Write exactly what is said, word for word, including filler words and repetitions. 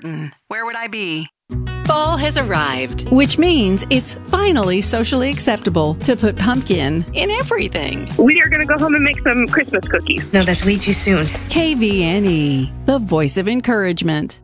Martin. Where would I be? Fall has arrived, which means it's finally socially acceptable to put pumpkin in everything. We are going to go home and make some Christmas cookies. No, that's way too soon. K V N E, the voice of encouragement.